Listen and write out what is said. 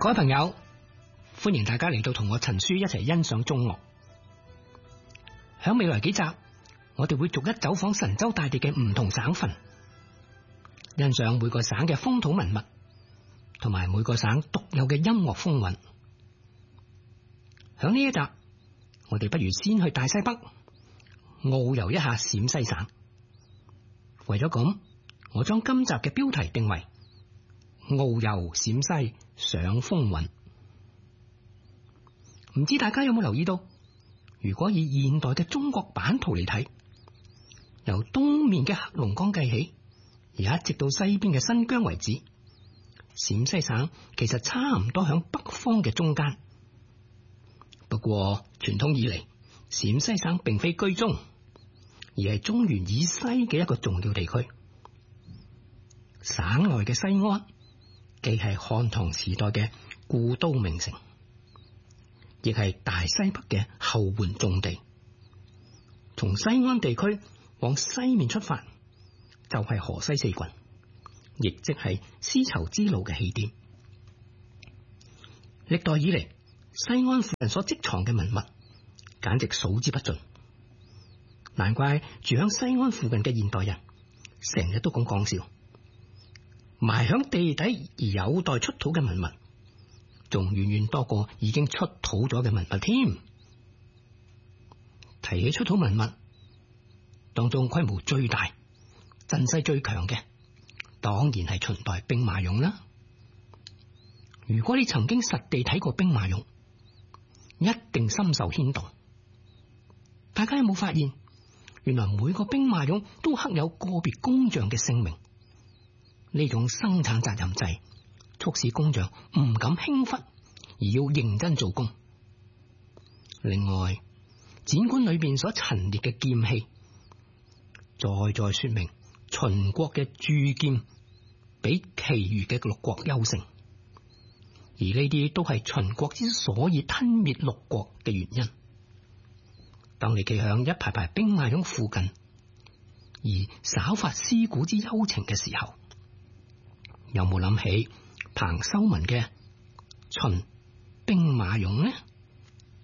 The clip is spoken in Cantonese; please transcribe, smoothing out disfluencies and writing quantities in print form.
各位朋友，歡迎大家嚟到同我陳書一齊欣賞中樂。響未來幾集，我哋會逐一走訪神州大地嘅唔同省份，欣賞每個省嘅風土文物，同埋每個省獨有嘅音樂風韻。響呢一集，我哋不如先去大西北遨遊一下陝西省。為咗咁，我將今集嘅標題定為遨遊陝西賞風韻。唔知大家有冇留意到，如果以現代嘅中國版圖嚟睇，由東面嘅黑龍江計起，而一直到西邊嘅新疆為止，陝西省其實差唔多響北方嘅中間。不過傳統以嚟，陝西省並非居中，而係中原以西嘅一個重要地區。省內嘅西安既係漢唐時代嘅故都名城，亦係大西北嘅後援重地。從西安地區往西面出發，就係河西四郡，亦即係絲綢之路嘅起點。歷代以嚟，西安附近所積藏嘅文物簡直數之不盡，難怪住響西安附近嘅現代人成日都咁講笑，埋響地底而有待出土嘅文物，仲遠遠多過已經出土咗嘅文物添。提起出土文物，當中規模最大、陣勢最強嘅，當然係秦代兵馬俑啦。如果你曾經實地睇過兵馬俑，一定深受牽動。大家有冇發現，原來每個兵馬俑都刻有個別工匠嘅姓名？呢種生產責任制，促使工匠唔敢輕忽，而要認真做工。另外，展館裏邊所陳列嘅劍器，再說明秦國嘅鑄劍比其餘嘅六國優勝，而呢啲都係秦國之所以吞滅六國嘅原因。當你企響一排排兵馬俑附近，而稍發思古之幽情嘅時候，有冇諗起彭修文嘅秦兵馬俑呢？